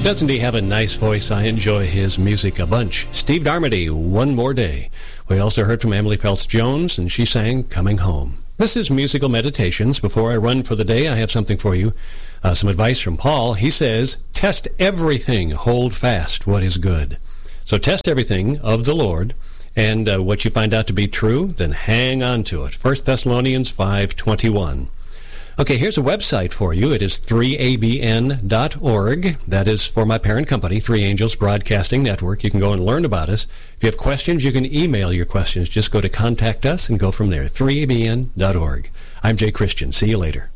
Doesn't he have a nice voice? I enjoy his music a bunch. Steve Darmody, One More Day. We also heard from Emily Phelps-Jones, and she sang Coming Home. This is Musical Meditations. Before I run for the day, I have something for you. Some advice from Paul. He says, test everything, hold fast what is good. So test everything of the Lord, and what you find out to be true, then hang on to it. 1 Thessalonians 5:21. Okay, here's a website for you. It is 3abn.org. That is for my parent company, Three Angels Broadcasting Network. You can go and learn about us. If you have questions, you can email your questions. Just go to Contact Us and go from there. 3abn.org. I'm Jay Christian. See you later.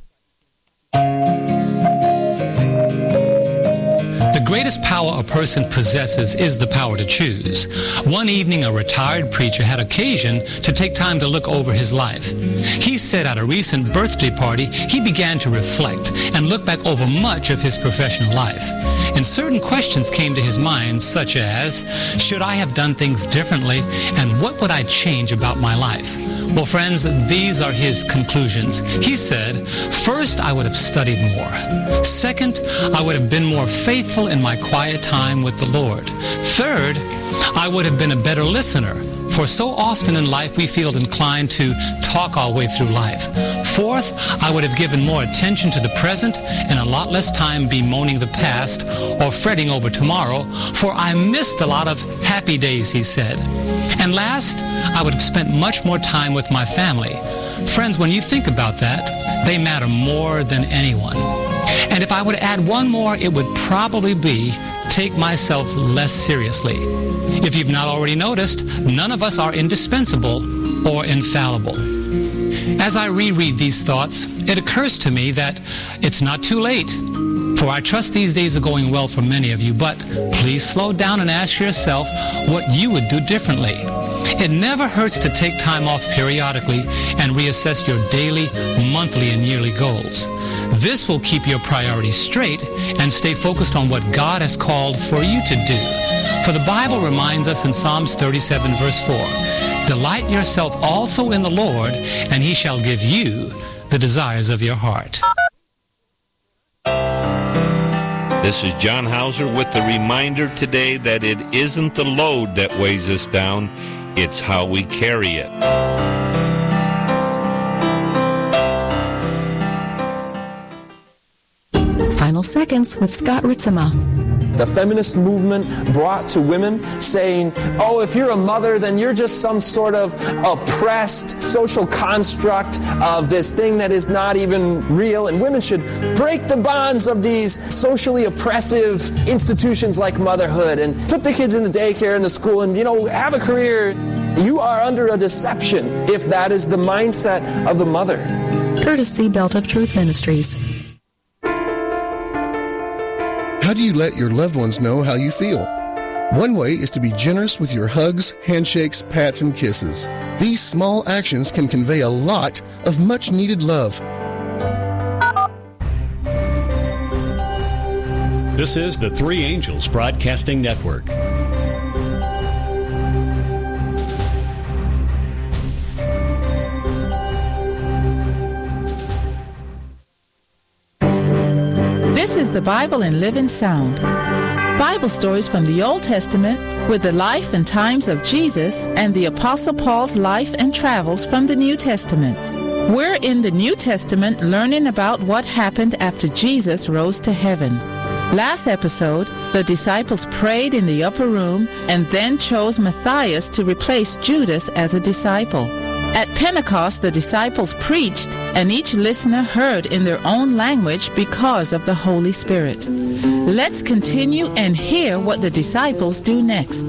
The greatest power a person possesses is the power to choose. One evening, a retired preacher had occasion to take time to look over his life. He said at a recent birthday party, he began to reflect and look back over much of his professional life. And certain questions came to his mind, such as, should I have done things differently, and what would I change about my life? Well, friends, these are his conclusions. He said, first, I would have studied more. Second, I would have been more faithful in my quiet time with the Lord. Third, I would have been a better listener, for so often in life we feel inclined to talk our way through life. Fourth, I would have given more attention to the present and a lot less time bemoaning the past or fretting over tomorrow, for I missed a lot of happy days, he said. And last, I would have spent much more time with my family. Friends, when you think about that, they matter more than anyone. And if I would add one more, it would probably be take myself less seriously. If you've not already noticed, none of us are indispensable or infallible. As I reread these thoughts, it occurs to me that it's not too late. For I trust these days are going well for many of you, but please slow down and ask yourself what you would do differently. It never hurts to take time off periodically and reassess your daily, monthly, and yearly goals. This will keep your priorities straight and stay focused on what God has called for you to do. For the Bible reminds us in Psalms 37, verse 4, delight yourself also in the Lord, and he shall give you the desires of your heart. This is John Hauser with the reminder today that it isn't the load that weighs us down, it's how we carry it. Final Seconds with Scott Ritzema. The feminist movement brought to women saying, oh, if you're a mother, then you're just some sort of oppressed social construct of this thing that is not even real, and women should break the bonds of these socially oppressive institutions like motherhood and put the kids in the daycare and the school and, have a career. You are under a deception if that is the mindset of the mother. Courtesy Belt of Truth Ministries. How do you let your loved ones know how you feel? One way is to be generous with your hugs, handshakes, pats, and kisses. These small actions can convey a lot of much-needed love. This is the Three Angels Broadcasting Network. This is the Bible in Living Sound. Bible stories from the Old Testament with the life and times of Jesus and the Apostle Paul's life and travels from the New Testament. We're in the New Testament learning about what happened after Jesus rose to heaven. Last episode, the disciples prayed in the upper room and then chose Matthias to replace Judas as a disciple. At Pentecost, the disciples preached, and each listener heard in their own language because of the Holy Spirit. Let's continue and hear what the disciples do next.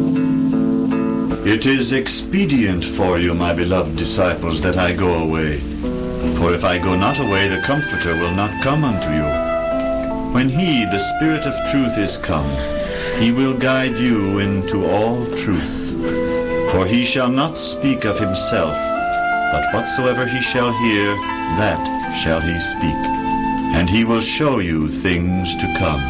It is expedient for you, my beloved disciples, that I go away. For if I go not away, the Comforter will not come unto you. When he, the Spirit of truth, is come, he will guide you into all truth. For he shall not speak of himself, but whatsoever he shall hear, that shall he speak. And he will show you things to come.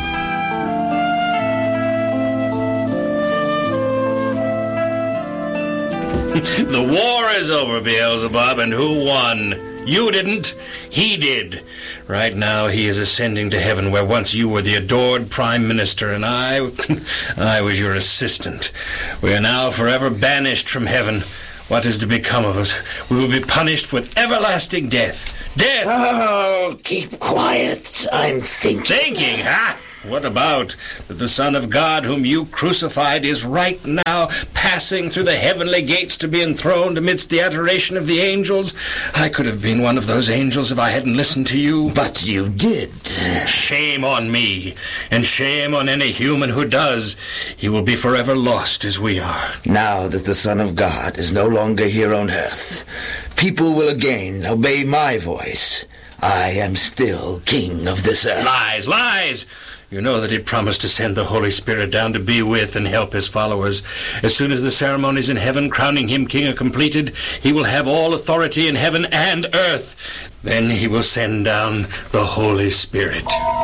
The war is over, Beelzebub, and who won? You didn't. He did. Right now he is ascending to heaven where once you were the adored Prime Minister and I was your assistant. We are now forever banished from heaven. What is to become of us? We will be punished with everlasting death. Death! Oh, keep quiet. I'm thinking. Thinking, huh? What about that the Son of God whom you crucified is right now passing through the heavenly gates to be enthroned amidst the adoration of the angels? I could have been one of those angels if I hadn't listened to you. But you did. Shame on me, and shame on any human who does. He will be forever lost as we are. Now that the Son of God is no longer here on earth, people will again obey my voice. I am still king of this earth. Lies, lies! You know that he promised to send the Holy Spirit down to be with and help his followers. As soon as the ceremonies in heaven crowning him king are completed, he will have all authority in heaven and earth. Then he will send down the Holy Spirit.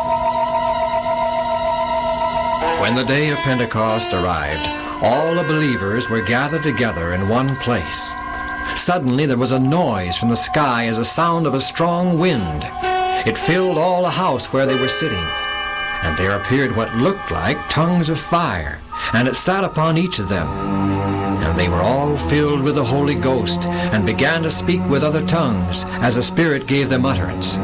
When the day of Pentecost arrived, all the believers were gathered together in one place. Suddenly there was a noise from the sky as the sound of a strong wind. It filled all the house where they were sitting. And there appeared what looked like tongues of fire, and it sat upon each of them. And they were all filled with the Holy Ghost, and began to speak with other tongues, as the Spirit gave them utterance.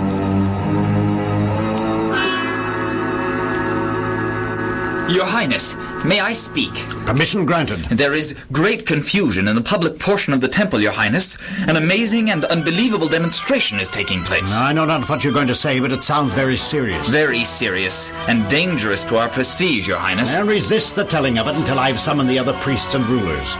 Your Highness, may I speak? Permission granted. There is great confusion in the public portion of the temple, Your Highness. An amazing and unbelievable demonstration is taking place. I know not what you're going to say, but it sounds very serious. Very serious, and dangerous to our prestige, Your Highness. I'll resist the telling of it until I've summoned the other priests and rulers.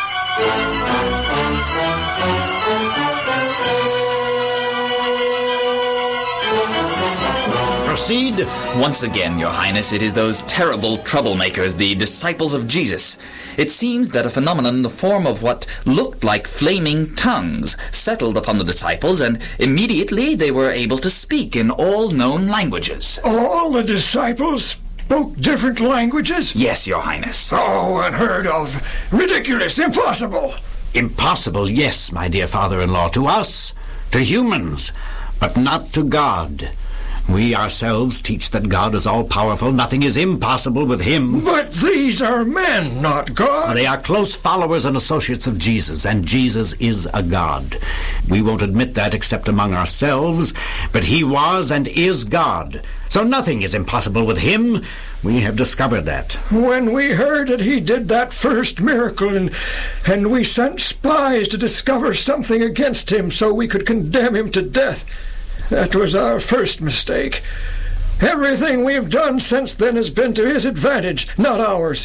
Proceed. Once again, Your Highness, it is those terrible troublemakers, the disciples of Jesus. It seems that a phenomenon in the form of what looked like flaming tongues settled upon the disciples, and immediately they were able to speak in all known languages. All the disciples spoke different languages? Yes, Your Highness. Oh, unheard of. Ridiculous. Impossible. Impossible, yes, my dear father-in-law. To us, to humans, but not to God. We ourselves teach that God is all-powerful. Nothing is impossible with him. But these are men, not gods. They are close followers and associates of Jesus, and Jesus is a God. We won't admit that except among ourselves, but he was and is God. So nothing is impossible with him. We have discovered that. When we heard that he did that first miracle, and we sent spies to discover something against him so we could condemn him to death, that was our first mistake. Everything we've done since then has been to his advantage, not ours.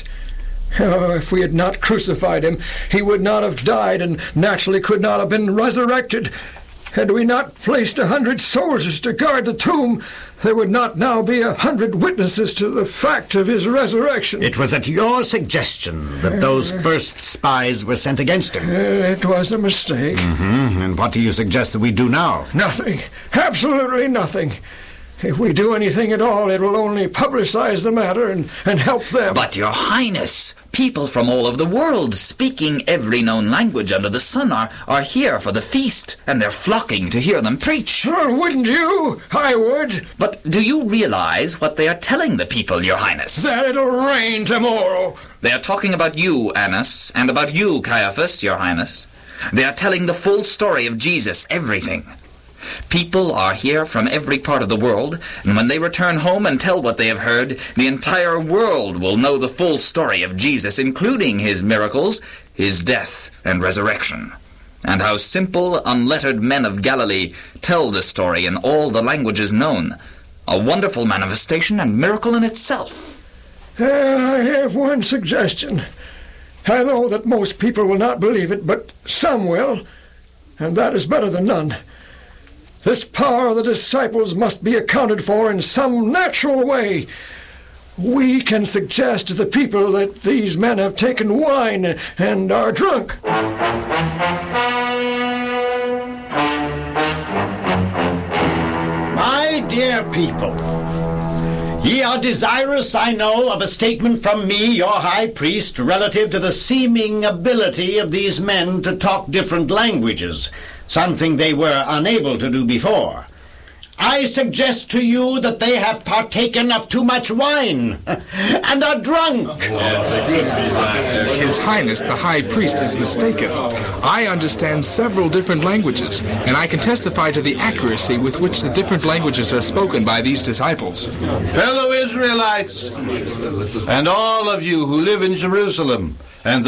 Oh, if we had not crucified him, he would not have died and naturally could not have been resurrected. Had we not placed 100 soldiers to guard the tomb, there would not now be 100 witnesses to the fact of his resurrection. It was at your suggestion that those first spies were sent against him. It was a mistake. Mm-hmm. And what do you suggest that we do now? Nothing. Absolutely nothing. If we do anything at all, it will only publicize the matter and help them. But, Your Highness, people from all over the world, speaking every known language under the sun, are here for the feast, and they're flocking to hear them preach. Well, wouldn't you? I would. But do you realize what they are telling the people, Your Highness? That it'll rain tomorrow. They are talking about you, Annas, and about you, Caiaphas, Your Highness. They are telling the full story of Jesus, everything. People are here from every part of the world, and when they return home and tell what they have heard, the entire world will know the full story of Jesus, including his miracles, his death and resurrection, and how simple, unlettered men of Galilee tell the story in all the languages known. A wonderful manifestation and miracle in itself. I have one suggestion. I know that most people will not believe it, but some will, and that is better than none. This power of the disciples must be accounted for in some natural way. We can suggest to the people that these men have taken wine and are drunk. My dear people, ye are desirous, I know, of a statement from me, your high priest, relative to the seeming ability of these men to talk different languages. something they were unable to do before. I suggest to you that they have partaken of too much wine and are drunk. His Highness, the High Priest, is mistaken. I understand several different languages, and I can testify to the accuracy with which the different languages are spoken by these disciples. Fellow Israelites, and all of you who live in Jerusalem, and